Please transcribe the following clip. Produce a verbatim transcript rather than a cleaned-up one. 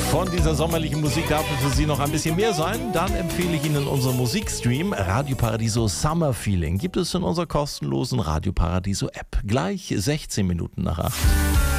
von dieser sommerlichen Musik darf für Sie noch ein bisschen mehr sein. Dann empfehle ich Ihnen unseren Musikstream Radio Paradiso Summer Feeling. Gibt es in unserer kostenlosen Radio Paradiso App. Gleich sechzehn Minuten nach acht.